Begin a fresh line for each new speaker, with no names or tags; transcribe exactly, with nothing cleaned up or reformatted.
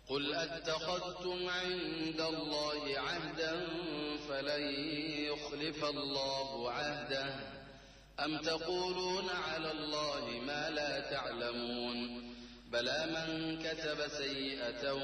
قل أتخذتم عند الله عهدا فلن يخلف الله عهده أم تقولون على الله ما لا تعلمون بلى من كسب سيئة